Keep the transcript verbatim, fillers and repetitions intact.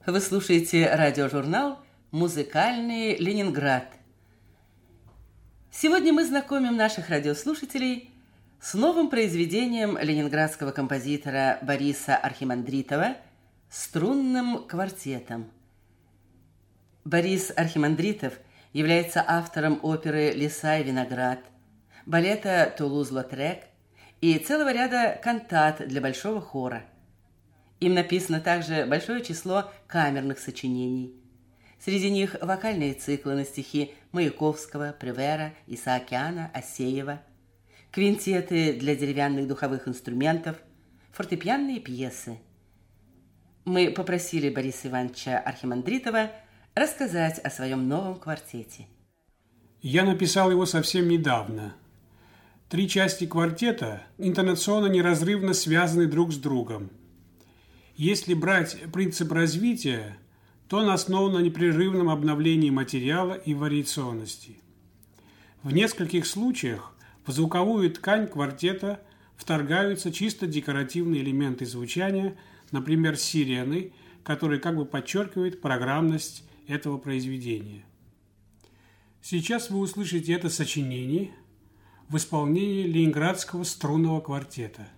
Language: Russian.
Вы слушаете радиожурнал «Музыкальный Ленинград». Сегодня мы знакомим наших радиослушателей с новым произведением ленинградского композитора Бориса Архимандритова «Струнным квартетом». Борис Архимандритов является автором оперы «Лиса и виноград», балета «Тулуз-Лотрек» и целого ряда кантат для большого хора. Им написано также большое число камерных сочинений. Среди них вокальные циклы на стихи Маяковского, Превера, Исаакяна, Асеева, квинтеты для деревянных духовых инструментов, фортепианные пьесы. Мы попросили Бориса Ивановича Архимандритова рассказать о своем новом квартете. Я написал его совсем недавно. Три части квартета интонационно неразрывно связаны друг с другом. Если брать принцип развития, то он основан на непрерывном обновлении материала и вариационности. В нескольких случаях в звуковую ткань квартета вторгаются чисто декоративные элементы звучания, например, сирены, которые как бы подчеркивают программность этого произведения. Сейчас вы услышите это сочинение в исполнении Ленинградского струнного квартета.